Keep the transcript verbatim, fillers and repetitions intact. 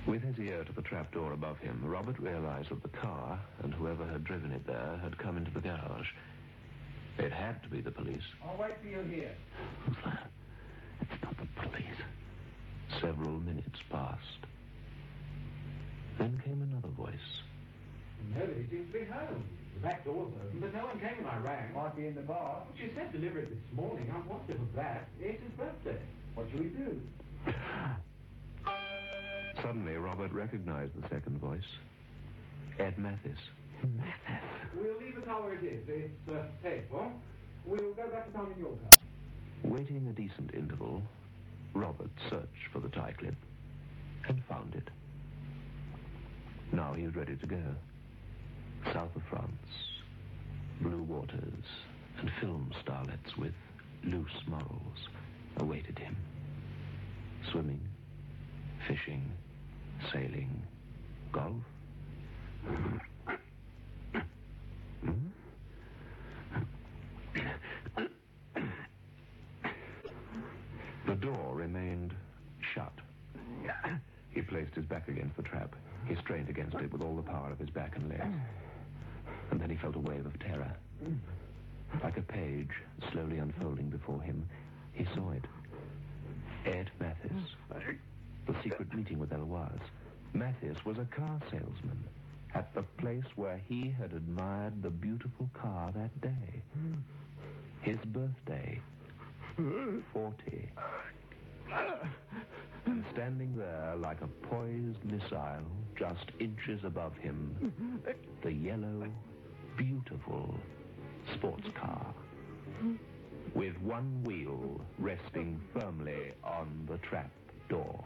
With his ear to the trapdoor above him, Robert realized that the car, and whoever had driven it there, had come into the garage. It had to be the police. I'll wait for you here. Who's that? It's not the police. Several minutes passed. Then came another voice. Nobody seems to be home. The back door's open, but no one came when I rang. Might be in the bar. She said deliver it this morning. I wondered of that. It's his birthday. What shall we do? Suddenly, Robert recognized the second voice. Ed Mathis. Mathis? We'll leave the car where it is. It's uh, paid for. We'll go back to town in your car. Waiting a decent interval, Robert searched for the tie clip and found it. Now he was ready to go. South of France, blue waters, and film starlets with loose morals awaited him. Swimming, fishing, sailing, golf. Hmm? The door remained shut. He placed his back against the trap. He strained against it with all the power of his back and legs. And then he felt a wave of terror. Like a page slowly unfolding before him, he saw it. Ed Mathis. The secret meeting with Eloise. Mathis was a car salesman at the place where he had admired the beautiful car that day. His birthday. Forty. And standing there like a poised missile, just inches above him, the yellow, beautiful sports car, with one wheel resting firmly on the trap door.